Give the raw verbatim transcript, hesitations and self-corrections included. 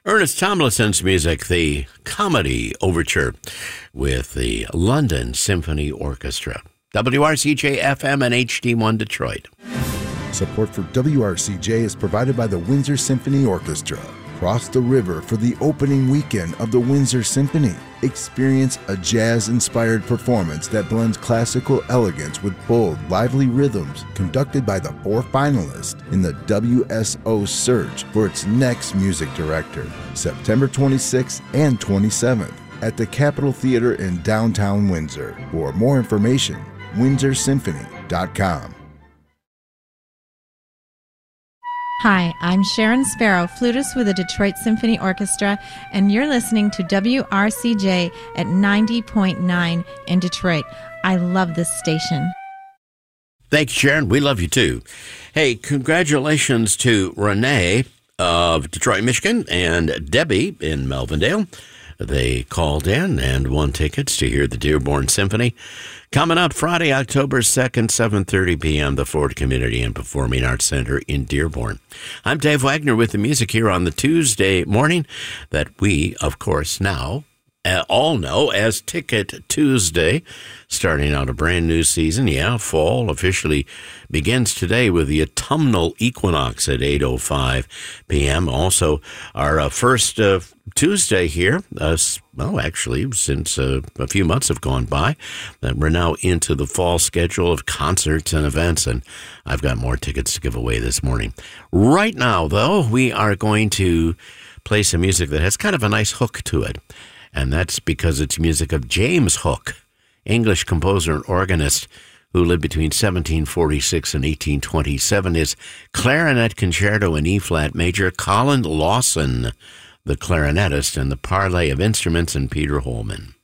Ernest Tomlinson's music, the Comedy Overture with the London Symphony Orchestra. W R C J F M and H D one Detroit. Support for W R C J is provided by the Windsor Symphony Orchestra. Cross the river for the opening weekend of the Windsor Symphony. Experience a jazz-inspired performance that blends classical elegance with bold, lively rhythms, conducted by the four finalists in the W S O search for its next music director, September twenty-sixth and twenty-seventh at the Capitol Theater in downtown Windsor. For more information, windsor symphony dot com. Hi, I'm Sharon Sparrow, flutist with the Detroit Symphony Orchestra, and you're listening to W R C J at ninety point nine in Detroit. I love this station. Thanks, Sharon. We love you, too. Hey, congratulations to Renee of Detroit, Michigan, and Debbie in Melvindale. They called in and won tickets to hear the Dearborn Symphony. Coming up Friday, October second, seven thirty p.m., the Ford Community and Performing Arts Center in Dearborn. I'm Dave Wagner with the music here on the Tuesday morning that we, of course, now uh, all know as Ticket Tuesday, starting out a brand new season. Yeah, fall officially begins today with the autumnal equinox at eight oh five p.m. Also, our uh, first uh, Tuesday here, uh, well, actually, since uh, a few months have gone by, that we're now into the fall schedule of concerts and events, and I've got more tickets to give away this morning. Right now, though, we are going to play some music that has kind of a nice hook to it, and that's because it's music of James Hook, English composer and organist who lived between seventeen forty-six and eighteen twenty-seven. His clarinet concerto in E-flat major, Colin Lawson, the clarinetist, and the parley of instruments, and Peter Holman.